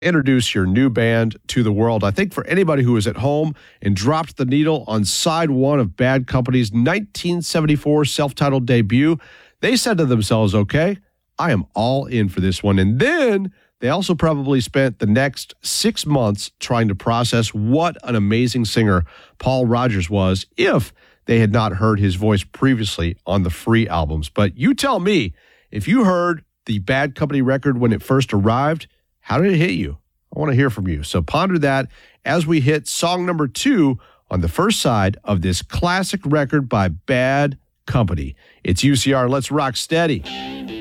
introduce your new band to the world. I think for anybody who was at home and dropped the needle on side one of Bad Company's 1974 self-titled debut, they said to themselves, okay, I am all in for this one. And then they also probably spent the next 6 months trying to process what an amazing singer Paul Rodgers was if they had not heard his voice previously on the Free albums. But you tell me, if you heard the Bad Company record when it first arrived, how did it hit you? I want to hear from you. So ponder that as we hit song number 2 on the first side of this classic record by Bad Company. It's UCR. Let's rock steady.